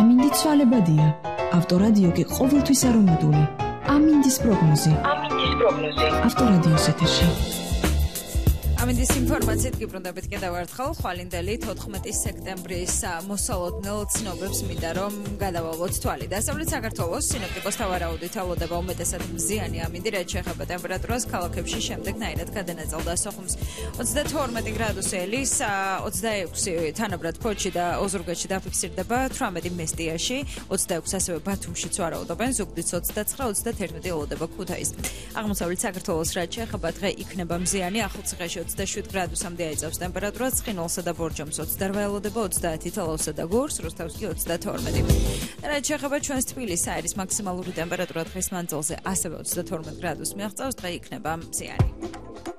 ამინდი ცვალებადია. ავტორადიო კი ყოველთვის არომატული. ამინდის პროგნოზი. ავტორადიოს ეთერში. ამინდის ინფორმაციით გიბრუნდებით კიდევ ერთხელ ხვალინდელი 14 სექტემბრის მოსალოდნელ ცნობებს მინდა რომ გადავალოთ თვალი. დასავლეთ საქართველოს სინოპტიკოსთა ვარაუდით ავლოდება უმეტესად მზიანი ამინდი, რაც შეეხება ტემპერატურას ქალაქებში შემდეგნაირად გადანაწილდა სოხუმს 32 გრადუსი ელის, 26 თანაბრად ფოთში და ოზურგეთში დაფიქსირდება, 18 მესტიაში, 26 ასევე ბათუმშიც ვარაუდობენ, ზუგდიდს 29, 31 ავლოდება ქუთაისს. აღმოსავლეთ საქართველოს რაც შეეხება დღე იქნება მზიანი, ახალციხეში 27 გრადუსამდე აიწევს ტემპერატურა, ცხინვალსა და ბორჯომს 28 ველოდება, 30 თელავსა და გორს, რუსთავს კი 32. რაც შეეხება ჩვენს თბილისს, აირის მაქსიმალური ტემპერატურა დღეს მანძილზე ასევე 32 გრადუსს მიაღწევს, დღე იქნება მზიანი.